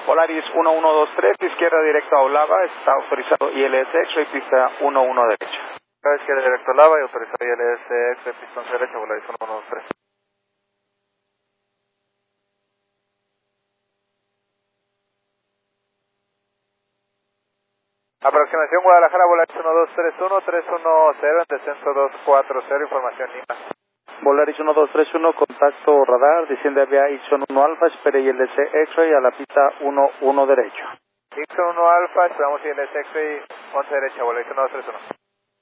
Polaris 1123, izquierda directo a Olava, está autorizado ILS X-ray, pista 11 derecha. Izquierda directo a Olava y autorizado ILS X-ray, pista derecha, Polaris 1123. Aproximación Guadalajara, Volaris 1231, 310 en descenso 240, información Lima. Volaris 1231, contacto radar, desciende vía Ixon 1 Alfa, espere ILS X-ray a la pista 11 derecho. Ixon 1 Alfa, esperamos ILS X-ray 11 derecha, Volaris 1231.